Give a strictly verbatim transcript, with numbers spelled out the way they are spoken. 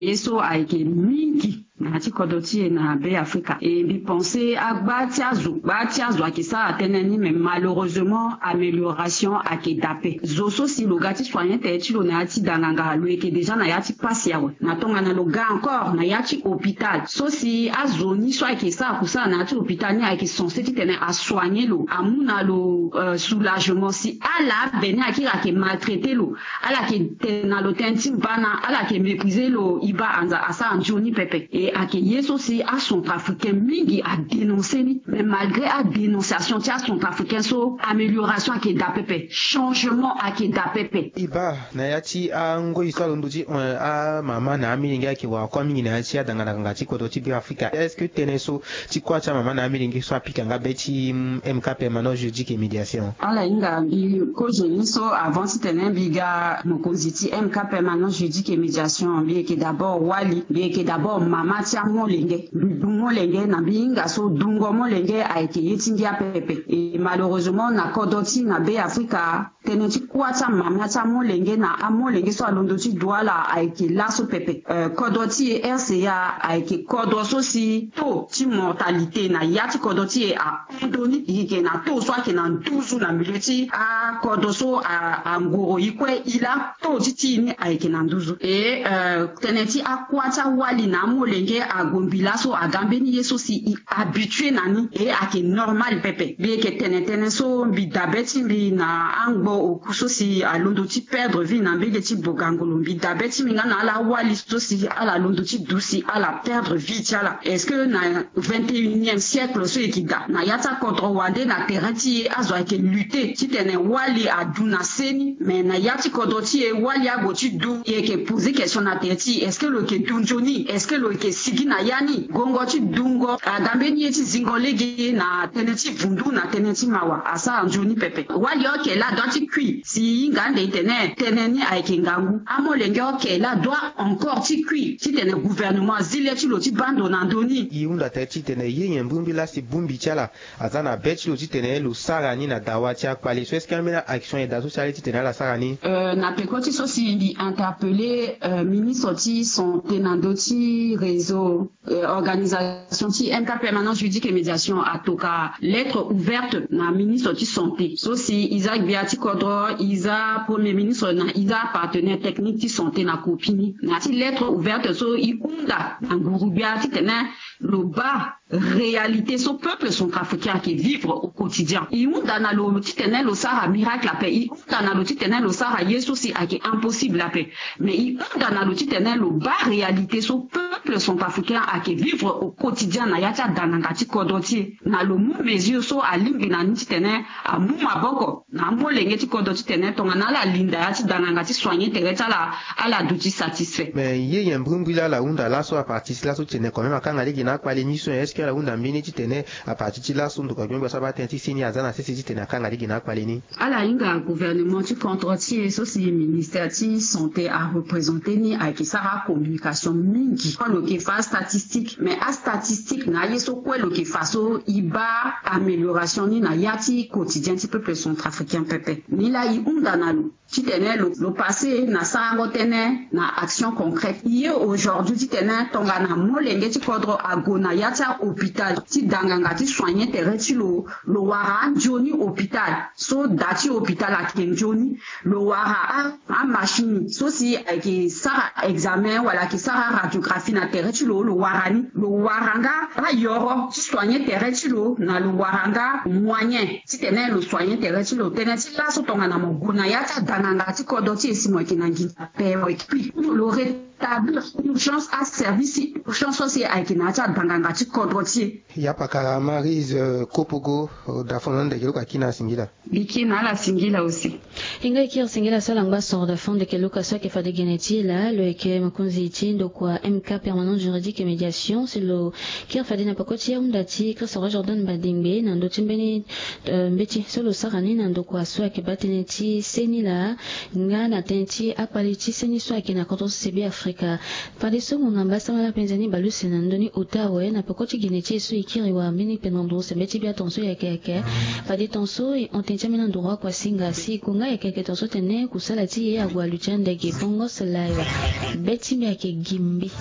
eso ayeke mingi na ti kodoti na be Afrika et bi penser agba ti azo ba ti azo ayeke sara atënë ni mais malheureusement amélioration ayeke dape zo so si lo ga ti soigné tere ti lo na ya ti danganga lo yeke déjà na ya ti pasi awe na tongana lo ga encore na ya ti hôpital so si azo ni so ayeke sara kusala na ya ti hôpital ni ayeke censé ti tene asoigné lo amû na lo euh, soulagement si ala abene ayeke ayeke maltraité lo ala yeke tene na lo tënë ti mbana ala yeke mépriser lo iba anza asara nzio ni pepe et ayeke ye so si acentrafricain mingi adénoncé ni mais malgré adénonciation ti acentrafricain so amélioration ayeke dape pepe changement ayeke dape pepe iba na ya ti angoi so alondo ti uh, amama na amilingi ayeke wara kuâ mingi na ya ti adangadanga ti kodro ti be Afrika est ce que tënë so ti kuâ ti amama na amilingi so apikanga be ti M K permanent juridique et médiation ala hinga mbi kozo ni so avant ti tene mbi ga mokonzi ti M K permanent juridique et médiation mbi yeke d'abord wali mbi yeke d'abord mama ti amolenge mbi du molenge na mbi hinga so dungo molenge ayeke ye ti ngi apepe et malheureusement na kodro ti na be Afrika tene ti kuâ ti amama ti amolenge na amolenge so alondo ti douala ayeke la so pepe euh, kodro ti e R C A ayeke kodro so si taux ti mortalité na ya ti kodro ti e ahondoni e yeke na taux so ayeke na nduzu na milieu ti akodro so angoro ye kue i la taux ti ti ni ayeke na nduzu e euh, tene ti akuâ ti awali na amolenge ago mbi la so aga mbeni ye so si i habitué na ni e ayeke normal pepe mbi yeke tene tënë so mbi dabe ti mbi na angbo oku so si alondo ti perdre vie na mbege ti bogangolo mbi dabe ti mbi nga na ala wali so si ala londo ti dusi ala perdre vie ti ala est ce que na vingt et unième siècle so yeke ga na ya ti akodro wande na terrain ti e azo ayeke lutter ti tene wali adu na seni mais na ya ti kodro ti e wali ago ti du e yeke poser question na tere ti est ce que lo yeke du nzo ni est ce que lo yeke sigi na ya ni gongo ti dungo aga mbeni ye ti zingo lege na tënë ti vundu na tënë ti mawa asara nzo ni pepe wali oke la doit ti kui si hinga ande tene tënë ni ayeke ngangu amolenge oke la doit encore ti kui ti tene gouvernement zile ti lo ti bando na ndöni e hunda tere ti tene ye nyen mbungbi la si bungbi ti ala aza na be ti lo ti tene lo sara ni na dawa ti akpali so est ce que ambeni action e da so si ale ti tene ala sara ni euh, na peko ti so si mbi interpellé euh, ministre ti santé na ndö ti réseau euh, organisation ti M K permanent juridique et médiation atoka lettre ouverte na ministre ti santé so si Isaac Bia ti kodro Isa premier ministre na Isa partenaire technique ti santé na kopini na ti lettre ouverte so i hunda na nguru bia ti tene lo ba réalité so peuple centrafricain qui vivre au quotidien i hunda na lo ti tene lo sara miracle ape i hunda na lo ti tene lo sara yesu si ayeke impossible ape mais i hunda na lo ti tene lo ba réalité so peuple centrafricain ayeke vivre au quotidien na ya ti adananga ti kodro ti na lo mu mesure so alingi na ni ti tene amu maboko na amolenge ti kodro ti tene tongana ala linda ya ti dananga ti soigné tere ti ala ala du ti satisfait mais ye nyen mbungbi la la hunda la so apartir ti la so tene quand même akanga lege na akpali ni so est ce que la hunda mbeni ti tene apartir ti la so ndoka gbengba so abatënë ti seni aza na sese ti tene akanga lege na akpali ni ala hinga gouvernement ti contre ti e so si ministère ti santé areprésenté ni ayeke sara communication mingi lo yeke fa statistique mais astatistique na ye so kue lo yeke fa so i ba amélioration ni na ya ti quotidien ti peuple centrafricain pepe ni la i hunda na lo ti tene lo, lo passé na sarango tënë na action concrète ye aujourd'hui ti tene tongana molenge ti kodro ago na ya ti hôpital ti danganga ti soigné tere ti lo lo wara anzio ni hôpital so da ti hôpital ayeke nzio ni lo wara amachine so si ayeke sara examen wala ayeke sara radiographie na tere ti lo lo wara ni lo wara nga ayoro ti soigné tere ti lo na lo wara nga moyen ti tene lo soigné tere ti lo tënë ti la so tongana mo gu na ya ti adananga ti kodro ti e si mo yeke na ngi ape mo yeke puis lo rétablir urgence à service urgence so si ayeke na ya ti adanganga ti kodro ti e ya pakara Maryse uh, Kopogo uh, da fondo ndeke lo ka kina singila biki na ala singila aussi inga ikir singila sala ngba sor da fondo ke luka so ke fa de geneti la lo ke makonzi ti ndo kwa M K permanent juridique et médiation c'est lo kir fa de na pakoti unda ti Christophe Jordan Badimbe na ndo timbeni uh, mbeti so lo sarani na ndo kwa so ke batene ti seni la nga na tenti apali ti seni so ke na koto se be Afrique Afrika. Padiso mungamba samala penzani balusi na ndoni utawe na pakoti ginechi su ikiri wa mini penando sembeti bia tonso yake yake. Padi tonso ontencha mina ndura kwa singa si kunga yake yake tonso tene kusala ti ye agwa luchande ke pongo salaiwa. Beti mi yake gimbi.